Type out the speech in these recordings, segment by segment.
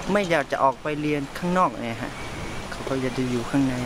ไม่อยากจะออกไปเรียนข้างนอกเนี่ยฮะเขาก็อยากจะอยู่ข้างใน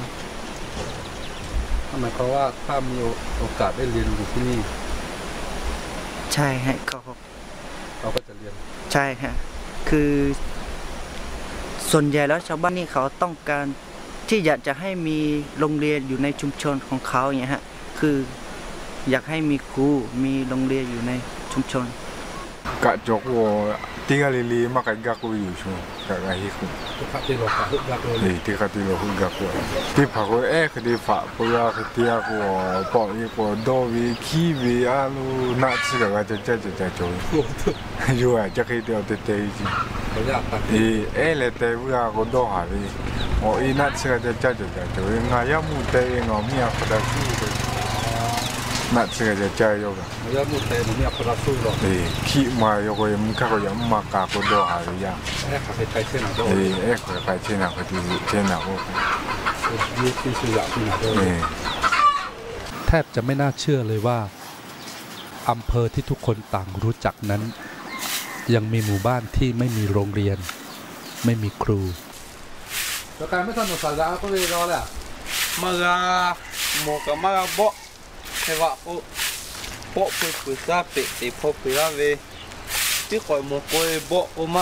หมายความว่าถ้ามีโอกาสได้เรียนอยู่ที่นี่ใช่ฮะเราก็จะเรียนใช่ฮะคือส่วนใหญ่แล้วชาวบ้านนี่เขาต้องการที่อยากจะให้มีโรงเรียนอยู่ในชุมชนของเขาอย่างเงี้ยฮะคืออยากให้มีครูมีโรงเรียนอยู่ในชุมชนกะจกวติกะลีๆมากะกะกูอยู่ช่วงกะกะฮิคุทุกที่เราทุกอย่างเลยติกะติโลหุกะกูที่พะกูคดีฝะปุยาคติยากูปออีกูโดวีคีวีอาลูนัดสิกะจะโจอยู่อ่ะจะเคยเดียวเตๆจิเขาอยากตัดเลเตวิอากูโดหาลีโออีนัดสิกะจะโจงายามุเตงอมีอะคดาซูนัดสิกะจะโยกะงายามุเตมีอะคดาซูหรอขี้มาโยกยมกะก็ยามากะกูโดหาลียาเขาไปเช่นน่ะโดเขาไปเช่นน่ะก็ที่เช่นน่ะโอ้ยี่ที่ชื่อละที่น่ะโดแทบจะไม่น่าเชื่อเลยว่าอำเภอที่ทุกคนต่างรู้จักนั้นยังมีหมู่บ้านที่ไม่มีโรงเรียนไม่มีครูแล้วการไม่สนุกสนานก็เลยรอแหละมาโมกับมาบ่เทวะโปปุซาเปติพอปิลาเวที่คอยโมกอยบ่โอมา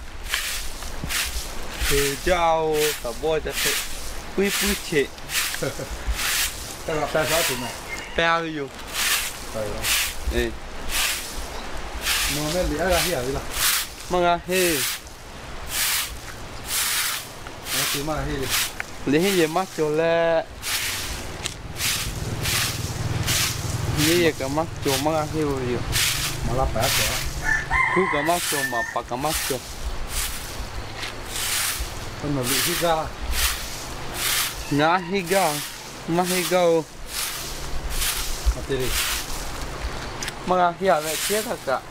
คือเจ้าตะบ่จะปุยเชแต่เราแปลว่าถูกไหมแปลอยู่มันไม่เหลืออะไรที่อะไรล่ะมาเฮ้คือมาเฮ้เลยเฮ้มาจแล้วนี่ก็มาจมาเฮ้อยู่มาลับแป๊บเหรอคือก็มาจมาปากก็มาจเป็นแบบฮิกานะฮิกามาฮิกามาตีดิมาเฮียเลยเชี่ยทักกะ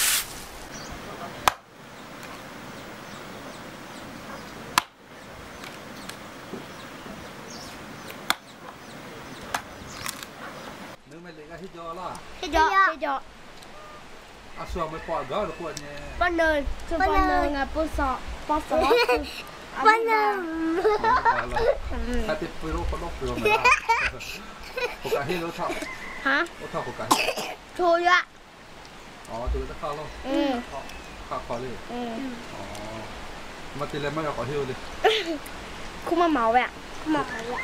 นึกไม่เลยก็ฮิจอล่ะฮิจออาส่วนไม่ปล่อยก็หรือปวดเนี่ยปนเนินคือปนเนินอ่ะปุสอปสอปนเนินถ้าติดไปรู้ก็ต้องเปลี่ยนนะโอกาสให้รู้เท่าฮะรู้เท่าโอกาสถูกอ่ะอ๋อตัวจะเข้าแล้วเข้าคอเลยอ๋อมาตีเลยไม่เอาขอฮิวเลยคุ้มมาเหมาแบบเหมาอ่ะ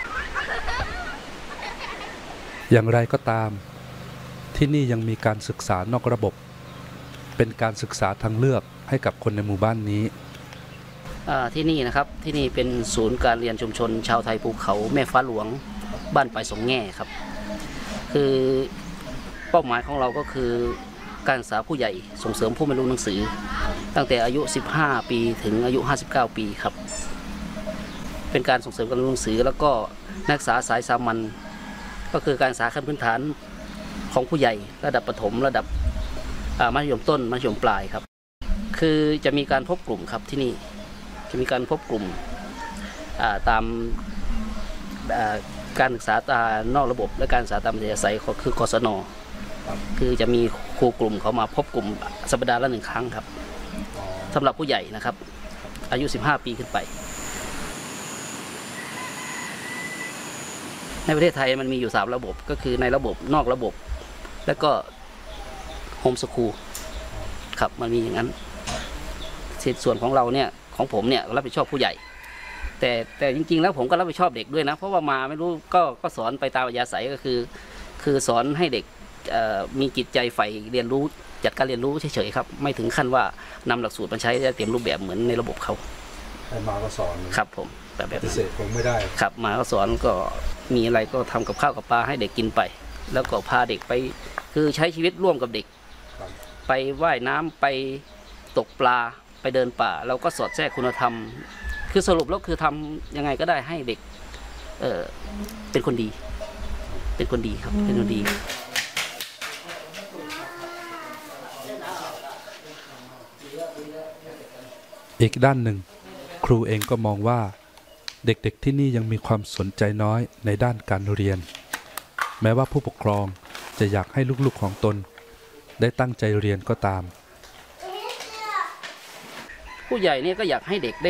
อย่างไรก็ตามที่นี่ยังมีการศึกษานอกระบบเป็นการศึกษาทางเลือกให้กับคนในหมู่บ้านนี้ที่นี่นะครับที่นี่เป็นศูนย์การเรียนชุมชนชาวไทยภูเขาแม่ฟ้าหลวงบ้านปลายสองแง่ครับคือเป้าหมายของเราก็คือการศึกษาผู้ใหญ่ส่งเสริมผู้ไม่รู้หนังสือตั้งแต่อายุ15ปีถึงอายุ59ปีครับเป็นการส่งเสริมการเรียนหนังสือแล้วก็นักศึกษาสายสามัญก็คือการศึกษาขั้นพื้นฐานของผู้ใหญ่ระดับประถมระดับมัธยมต้นมัธยมปลายครับคือจะมีการพบกลุ่มครับที่นี่จะมีการพบกลุ่มตามการศึกษานอกระบบและการศึกษาตามอัธยาศัยคือกศน.คือจะมีครูกลุ่มเขามาพบกลุ่มสัปดาห์ละ1 ครั้งครับสำหรับผู้ใหญ่นะครับอายุ15 ปีขึ้นไปในประเทศไทยมันมีอยู่3 ระบบก็คือในระบบนอกระบบและก็โฮมสคูลครับมันมีอย่างนั้นส่วนของเราเนี่ยของผมเนี่ยรับผิดชอบผู้ใหญ่แต่จริงๆแล้วผมก็รับผิดชอบเด็กด้วยนะเพราะว่ามาไม่รู้ก็สอนไปตามอัธยาศัยก็คือสอนให้เด็กมีจิตใจใฝ่เรียนรู้จัดการเรียนรู้เฉยๆครับไม่ถึงขั้นว่านำหลักสูตรมาใช้ได้เต็มรูปแบบเหมือนในระบบเขามาก็สอนครับผมแบบพิเศษผมไม่ได้ครับมาก็สอนก็มีอะไรก็ทำกับข้าวกับปลาให้เด็กกินไปแล้วก็พาเด็กไปคือใช้ชีวิตร่วมกับเด็กไปว่ายน้ำไปตกปลาไปเดินป่าเราก็สอดแทรกคุณธรรมคือสรุปแล้วคือทำยังไงก็ได้ให้เด็กเป็นคนดีครับเป็นคนดีอีกด้านหนึ่งครูเองก็มองว่าเด็กๆที่นี่ยังมีความสนใจน้อยในด้านการเรียนแม้ว่าผู้ปกครองจะอยากให้ลูกๆของตนได้ตั้งใจเรียนก็ตามผู้ใหญ่เนี่ยก็อยากให้เด็กได้